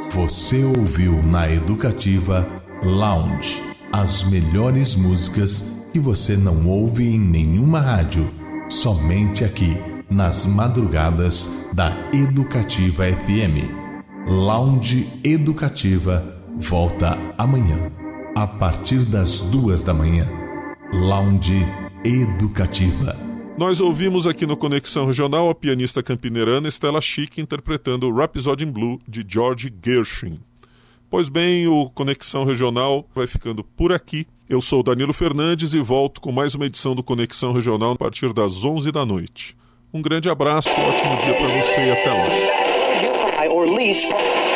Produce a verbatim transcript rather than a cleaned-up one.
Você ouviu na Educativa Lounge as melhores músicas que você não ouve em nenhuma rádio, somente aqui nas madrugadas da Educativa F M. Lounge Educativa volta amanhã, a partir das duas da manhã. Lounge Educativa. Nós ouvimos aqui no Conexão Regional a pianista campineirana Stella Chic interpretando Rhapsody in Blue, de George Gershwin. Pois bem, o Conexão Regional vai ficando por aqui. Eu sou Danilo Fernandes e volto com mais uma edição do Conexão Regional a partir das onze da noite. Um grande abraço, ótimo dia para você e até lá.